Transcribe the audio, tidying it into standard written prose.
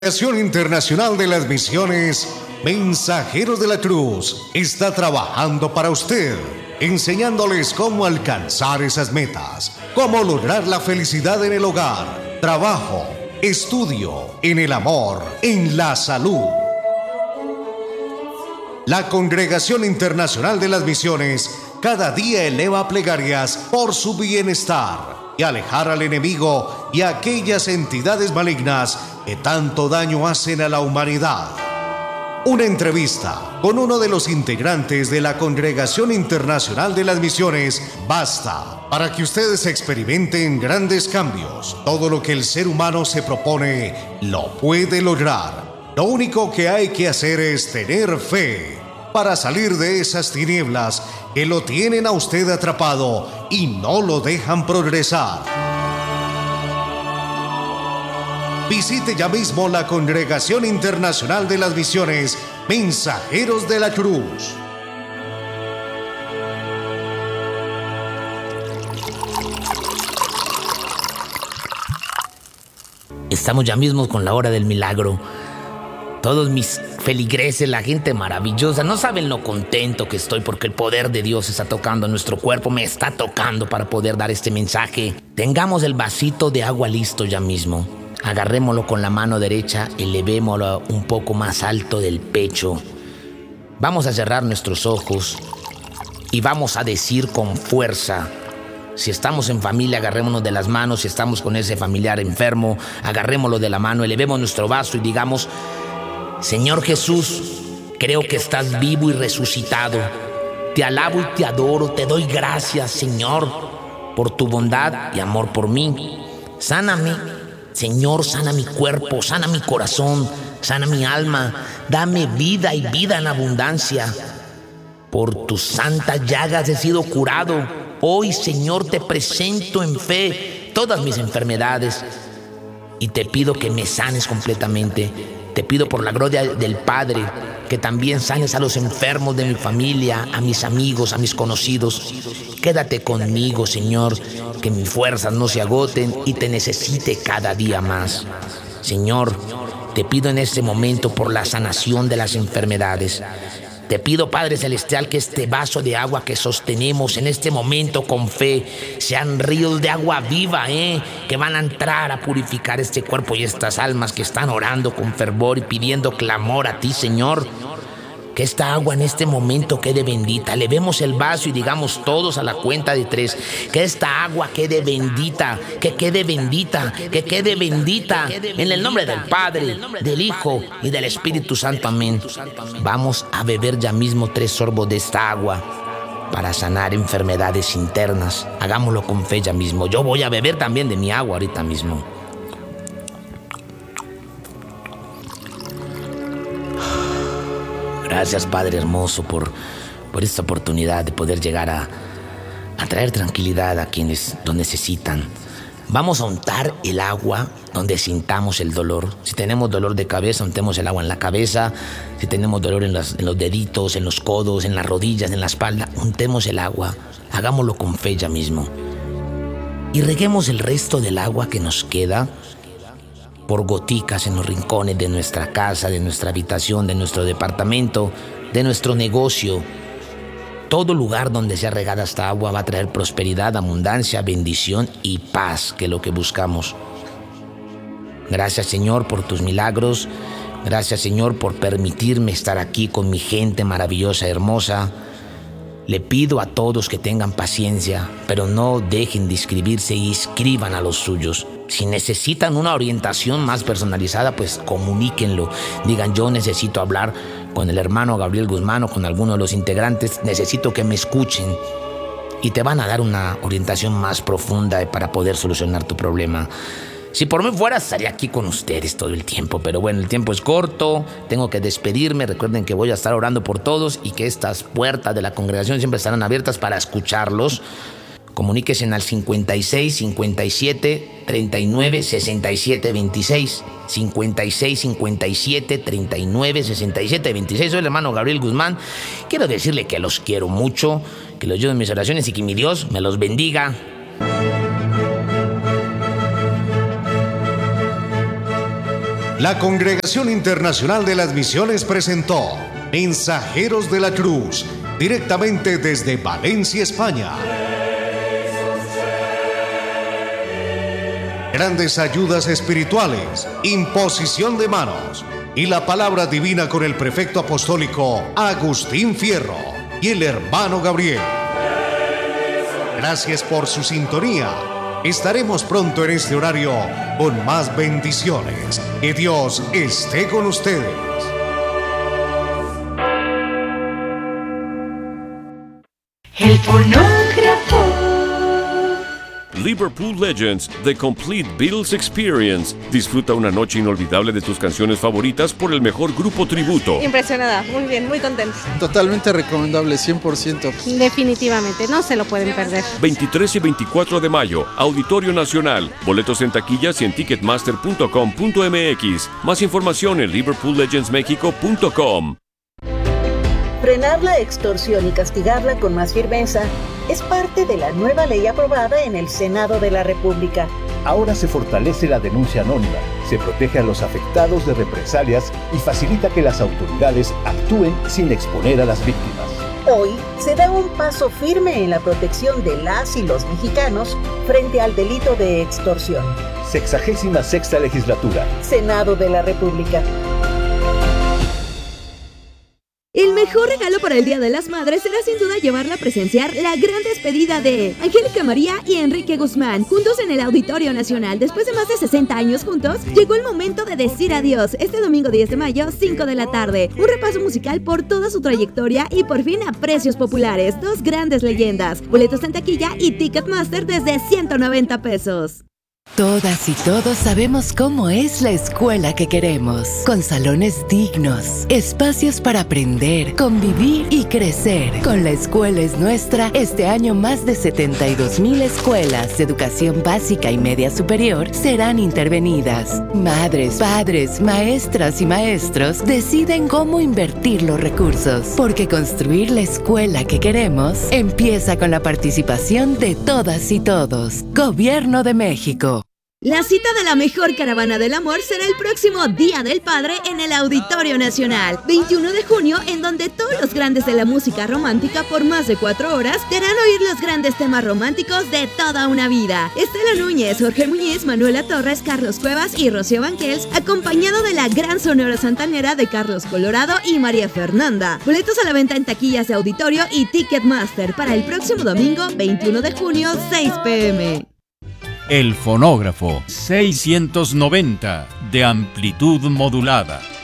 Congregación Internacional de las Misiones Mensajeros de la Cruz está trabajando para usted, enseñándoles cómo alcanzar esas metas, cómo lograr la felicidad en el hogar, trabajo, estudio, en el amor, en la salud. La Congregación Internacional de las Misiones cada día eleva plegarias por su bienestar y alejar al enemigo y a aquellas entidades malignas que tanto daño hacen a la humanidad. Una entrevista con uno de los integrantes de la Congregación Internacional de las Misiones basta para que ustedes experimenten grandes cambios. Todo lo que el ser humano se propone lo puede lograr. Lo único que hay que hacer es tener fe para salir de esas tinieblas que lo tienen a usted atrapado y no lo dejan progresar. Visite ya mismo la Congregación Internacional de las Misiones Mensajeros de la Cruz. Estamos ya mismo con la hora del milagro. Todos mis feligreses, la gente maravillosa, no saben lo contento que estoy porque el poder de Dios está tocando nuestro cuerpo, me está tocando para poder dar este mensaje. Tengamos el vasito de agua listo ya mismo. Agarrémoslo con la mano derecha, elevémoslo un poco más alto del pecho. Vamos a cerrar nuestros ojos y vamos a decir con fuerza. Si estamos en familia, agarrémonos de las manos. Si estamos con ese familiar enfermo, agarrémoslo de la mano, elevemos nuestro vaso y digamos: Señor Jesús, creo que estás vivo y resucitado. Te alabo y te adoro, te doy gracias, Señor, por tu bondad y amor por mí. Sáname, Señor, sana mi cuerpo, sana mi corazón, sana mi alma. Dame vida y vida en abundancia. Por tus santas llagas he sido curado. Hoy, Señor, te presento en fe todas mis enfermedades y te pido que me sanes completamente. Te pido por la gloria del Padre que también sanes a los enfermos de mi familia, a mis amigos, a mis conocidos. Quédate conmigo, Señor, que mis fuerzas no se agoten y te necesite cada día más. Señor, te pido en este momento por la sanación de las enfermedades. Te pido, Padre Celestial, que este vaso de agua que sostenemos en este momento con fe sean ríos de agua viva, que van a entrar a purificar este cuerpo y estas almas que están orando con fervor y pidiendo clamor a ti, Señor. Que esta agua en este momento quede bendita. Levemos el vaso y digamos todos a la cuenta de 3. Que esta agua quede bendita, que quede bendita, que quede bendita. En el nombre del Padre, del Hijo y del Espíritu Santo. Amén. Vamos a beber ya mismo 3 sorbos de esta agua para sanar enfermedades internas. Hagámoslo con fe ya mismo. Yo voy a beber también de mi agua ahorita mismo. Gracias, Padre hermoso, por esta oportunidad de poder llegar a traer tranquilidad a quienes lo necesitan. Vamos a untar el agua donde sintamos el dolor. Si tenemos dolor de cabeza, untemos el agua en la cabeza. Si tenemos dolor en los deditos, en los codos, en las rodillas, en la espalda, untemos el agua. Hagámoslo con fe ya mismo. Y reguemos el resto del agua que nos queda por goticas en los rincones de nuestra casa, de nuestra habitación, de nuestro departamento, de nuestro negocio. Todo lugar donde sea regada esta agua va a traer prosperidad, abundancia, bendición y paz, que es lo que buscamos. Gracias, Señor, por tus milagros. Gracias, Señor, por permitirme estar aquí con mi gente maravillosa, hermosa. Le pido a todos que tengan paciencia, pero no dejen de inscribirse y inscriban a los suyos. Si necesitan una orientación más personalizada, pues comuníquenlo. Digan: yo necesito hablar con el hermano Gabriel Guzmán o con alguno de los integrantes. Necesito que me escuchen. Y te van a dar una orientación más profunda para poder solucionar tu problema. Si por mí fuera, estaría aquí con ustedes todo el tiempo. Pero bueno, el tiempo es corto. Tengo que despedirme. Recuerden que voy a estar orando por todos y que estas puertas de la congregación siempre estarán abiertas para escucharlos. Comuníquense al 56 57 39 67 26. 56 57 39 67 26. Soy el hermano Gabriel Guzmán. Quiero decirle que los quiero mucho, que los llevo en mis oraciones y que mi Dios me los bendiga. La Congregación Internacional de las Misiones presentó Mensajeros de la Cruz, directamente desde Valencia, España. Grandes ayudas espirituales, imposición de manos y la palabra divina con el prefecto apostólico Agustín Fierro y el hermano Gabriel. Gracias por su sintonía. Estaremos pronto en este horario con más bendiciones. Que Dios esté con ustedes. El fonógrafo. Liverpool Legends, The Complete Beatles Experience. Disfruta una noche inolvidable de tus canciones favoritas por el mejor grupo tributo. Impresionada, muy bien, muy contenta. Totalmente recomendable, 100%. Definitivamente, no se lo pueden perder. 23 y 24 de mayo, Auditorio Nacional. Boletos en taquillas y en ticketmaster.com.mx. Más información en liverpoollegendsmexico.com. Frenar la extorsión y castigarla con más firmeza es parte de la nueva ley aprobada en el Senado de la República. Ahora se fortalece la denuncia anónima, se protege a los afectados de represalias y facilita que las autoridades actúen sin exponer a las víctimas. Hoy se da un paso firme en la protección de las y los mexicanos frente al delito de extorsión. 66ª Legislatura. Senado de la República. El mejor regalo para el Día de las Madres será sin duda llevarla a presenciar la gran despedida de Angélica María y Enrique Guzmán, juntos en el Auditorio Nacional. Después de más de 60 años juntos, llegó el momento de decir adiós. Este domingo 10 de mayo, 5 de la tarde. Un repaso musical por toda su trayectoria y por fin a precios populares. Dos grandes leyendas. Boletos en taquilla y Ticketmaster desde 190 pesos. Todas y todos sabemos cómo es la escuela que queremos, con salones dignos, espacios para aprender, convivir y crecer. Con La Escuela es Nuestra, este año más de 72,000 escuelas de educación básica y media superior serán intervenidas. Madres, padres, maestras y maestros deciden cómo invertir los recursos, porque construir la escuela que queremos empieza con la participación de todas y todos. Gobierno de México. La cita de la mejor caravana del amor será el próximo Día del Padre en el Auditorio Nacional, 21 de junio, en donde todos los grandes de la música romántica por más de 4 horas te harán oír los grandes temas románticos de toda una vida. Estela Núñez, Jorge Muñiz, Manuela Torres, Carlos Cuevas y Rocío Banquels, acompañado de la gran Sonora Santanera de Carlos Colorado y María Fernanda. Boletos a la venta en taquillas de Auditorio y Ticketmaster para el próximo domingo, 21 de junio, 6 p.m. El fonógrafo 690 de amplitud modulada.